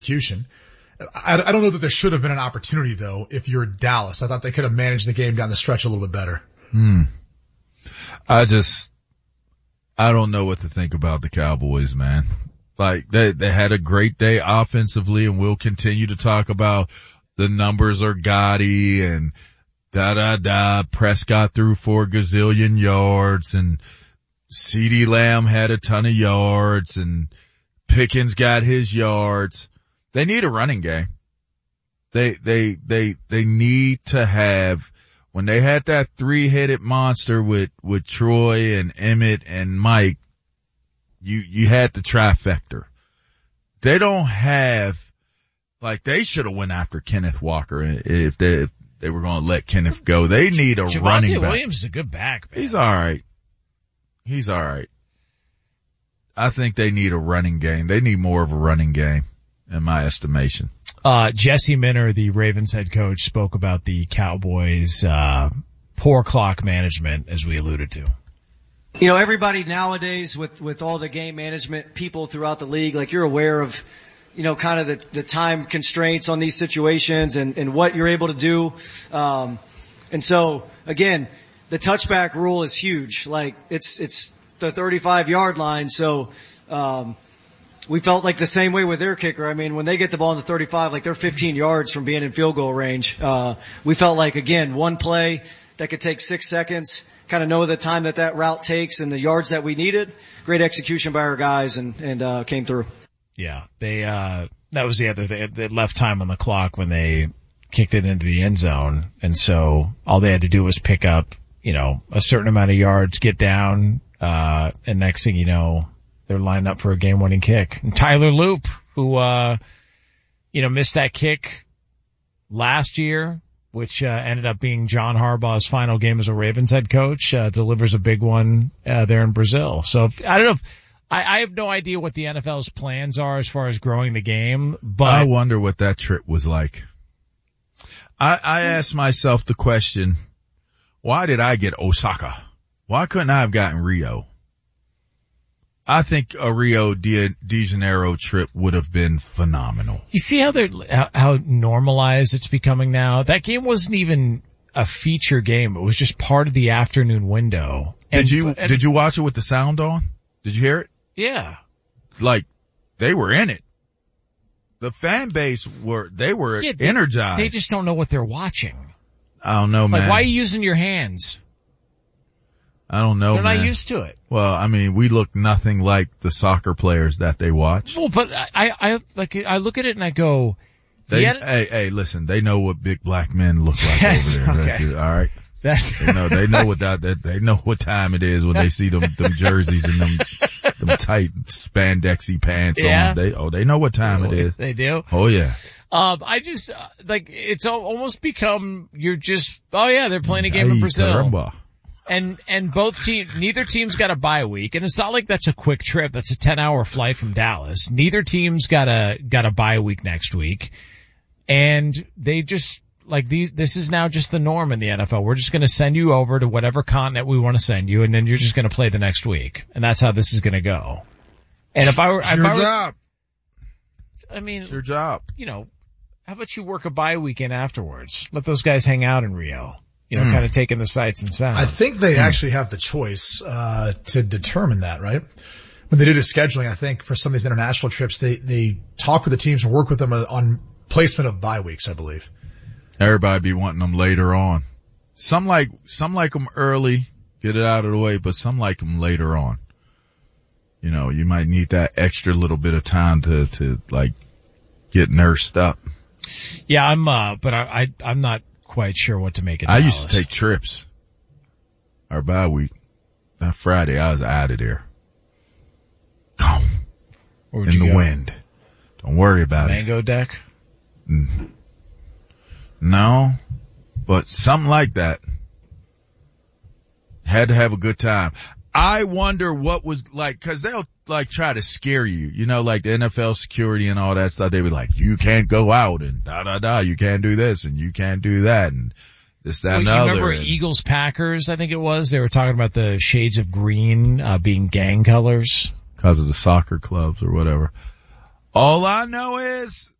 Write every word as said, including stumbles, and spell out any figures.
execution. I, I don't know that there should have been an opportunity though if you're Dallas. I thought they could have managed the game down the stretch a little bit better. Hmm. I just, I don't know what to think about the Cowboys, man. Like they, they had a great day offensively, and we'll continue to talk about the numbers are gaudy and da da da. Prescott threw four gazillion yards, and CeeDee Lamb had a ton of yards, and Pickens got his yards. They need a running game. They, they, they, they need to have, when they had that three-headed monster with, with Troy and Emmett and Mike, you, you had the trifecta. They don't have, like, they should have went after Kenneth Walker if they, if they were going to let Kenneth go. They need a Javonte running back. Williams is a good back, man. He's alright. He's alright. I think they need a running game. They need more of a running game, in my estimation. Uh, Jesse Minter, the Ravens head coach, spoke about the Cowboys, uh, poor clock management, as we alluded to. You know, everybody nowadays with, with all the game management people throughout the league, like you're aware of, you know, kind of the, the time constraints on these situations and, and what you're able to do. Um, and so again, the touchback rule is huge. Like it's, it's the thirty-five yard line. So, um, we felt like the same way with their kicker. I mean, when they get the ball in the thirty-five, like they're fifteen yards from being in field goal range. Uh, we felt like, again, one play that could take six seconds, kind of know the time that that route takes and the yards that we needed. Great execution by our guys and, and, uh, came through. Yeah, they, uh, that was the other thing. They left time on the clock when they kicked it into the end zone. And so all they had to do was pick up, you know, a certain amount of yards, get down, uh, and next thing you know, they're lined up for a game-winning kick. And Tyler Loop, who, uh, you know, missed that kick last year, which, uh, ended up being John Harbaugh's final game as a Ravens head coach, uh, delivers a big one, uh, there in Brazil. So if, I don't know if, I, I have no idea what the N F L's plans are as far as growing the game, but. I wonder what that trip was like. I, I asked myself the question, why did I get Osaka? Why couldn't I have gotten Rio? I think a Rio de, de Janeiro trip would have been phenomenal. You see how they're, how, how normalized it's becoming now? That game wasn't even a feature game. It was just part of the afternoon window. And, did you, and, did you watch it with the sound on? Did you hear it? Yeah. Like, they were in it. The fan base were, they were yeah, they, energized. They just don't know what they're watching. I don't know, man. Like, why are you using your hands? I don't know, They're man. not used to it. Well, I mean, we look nothing like the soccer players that they watch. Well, but I, I, like, I look at it and I go, they, had, hey, hey, listen, they know what big black men look like yes, over there. Okay. All right. That's they know, they know what that, that, they know what time it is when they see them, them jerseys and them, them tight spandexy pants yeah. on. They, oh, they know what time it is. They do? Oh yeah. Um, I just, uh, like, it's almost become, you're just, oh yeah, they're playing a game in Brazil. Caramba. And, and both teams, neither team's got a bye week. And it's not like that's a quick trip. That's a ten hour flight from Dallas. Neither team's got a, got a bye week next week. And they just, like these, this is now just the norm in the N F L. We're just going to send you over to whatever continent we want to send you. And then you're just going to play the next week. And that's how this is going to go. And if I were, it's if your I were, job. I mean, it's your job. You know, how about you work a bye weekend afterwards? Let those guys hang out in Rio. You know, mm. kind of taking the sights and sounds. I think they mm. actually have the choice, uh, to determine that, right? When they did his scheduling, I think for some of these international trips, they, they talk with the teams and work with them on placement of bye weeks, I believe. Everybody be wanting them later on. Some like, some like them early, get it out of the way, but some like them later on. You know, you might need that extra little bit of time to, to like get nursed up. Yeah, I'm, uh, but I, I, I'm not quite sure what to make of I Dallas. used to take trips. Our bye week, that Friday, I was out of there. Gone. Where'd in you the go? wind. Don't worry about Mango it. Mango deck? Mm. No, but something like that. Had to have a good time. I wonder what was like, cause they'll like try to scare you, you know, like the N F L security and all that stuff. They were like, you can't go out and da da da, you can't do this and you can't do that and this, that, well, and you other. Remember and, Eagles Packers, I think it was? They were talking about the shades of green, uh, being gang colors. Cause of the soccer clubs or whatever. All I know is